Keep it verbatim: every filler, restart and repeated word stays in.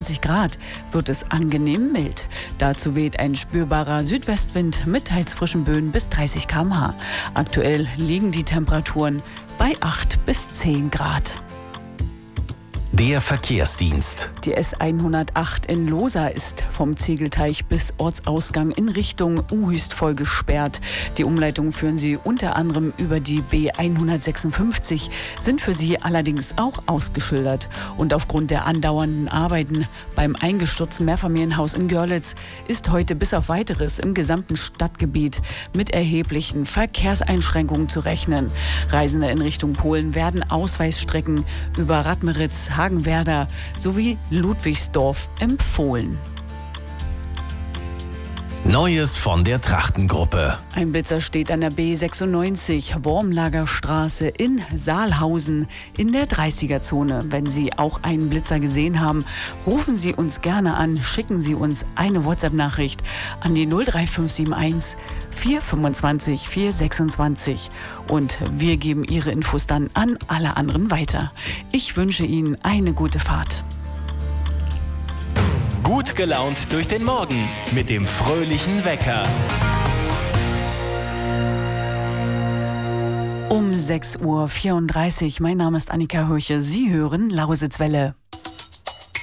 zwanzig Grad wird es angenehm mild. Dazu weht ein spürbarer Südwestwind mit teils frischen Böen bis dreißig Kilometer pro Stunde. Aktuell liegen die Temperaturen bei acht bis zehn Grad. Der Verkehrsdienst. Die S hundertacht in Losa ist vom Ziegelteich bis Ortsausgang in Richtung Uhüst voll gesperrt. Die Umleitungen führen Sie unter anderem über die B hundertsechsundfünfzig, sind für Sie allerdings auch ausgeschildert. Und aufgrund der andauernden Arbeiten beim eingestürzten Mehrfamilienhaus in Görlitz ist heute bis auf Weiteres im gesamten Stadtgebiet mit erheblichen Verkehrseinschränkungen zu rechnen. Reisende in Richtung Polen werden Ausweichstrecken über Radmeritz, Hagenwerder sowie Ludwigsdorf empfohlen. Neues von der Trachtengruppe. Ein Blitzer steht an der B sechsundneunzig Wormlagerstraße in Saalhausen in der dreißiger-Zone. Wenn Sie auch einen Blitzer gesehen haben, rufen Sie uns gerne an, schicken Sie uns eine WhatsApp-Nachricht an die null drei fünf sieben eins vier fünfundzwanzig vier sechsundzwanzig und wir geben Ihre Infos dann an alle anderen weiter. Ich wünsche Ihnen eine gute Fahrt. Gut gelaunt durch den Morgen mit dem fröhlichen Wecker. Um sechs Uhr vierunddreißig. Mein Name ist Annika Höche. Sie hören Lausitzwelle.